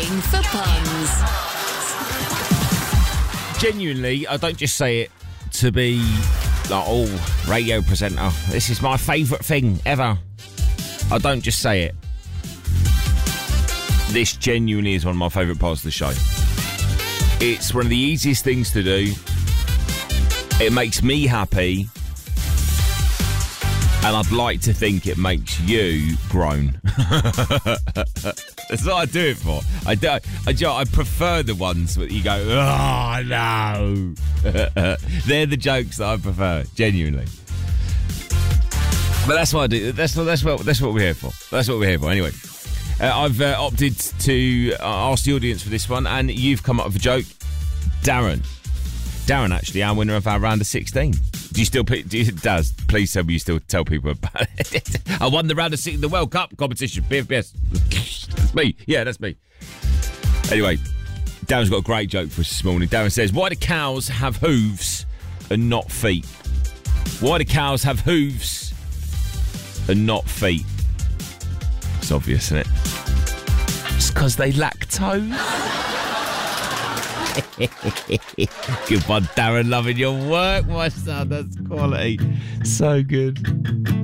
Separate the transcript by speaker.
Speaker 1: King for puns.
Speaker 2: Genuinely, I don't just say it to be like, oh, radio presenter. This is my favourite thing ever. I don't just say it. This genuinely is one of my favourite parts of the show. It's one of the easiest things to do. It makes me happy. And I'd like to think it makes you groan. That's what I do it for. I prefer the ones that you go, oh no. They're the jokes that I prefer, genuinely. But that's what I do. That's what we're here for. That's what we're here for. Anyway, I've opted to ask the audience for this one, and you've come up with a joke, Darren. Darren, actually, our winner of our round of 16. Do you still, Daz, please tell me you still tell people about it. I won the round of 16, the World Cup competition, BFBS. That's me. Yeah, that's me. Anyway, Darren's got a great joke for us this morning. Darren says, why do cows have hooves and not feet? Why do cows have hooves and not feet? It's obvious, isn't it? It's because they lack toes. Good one, Darren. Loving your work, my son. That's quality. So good.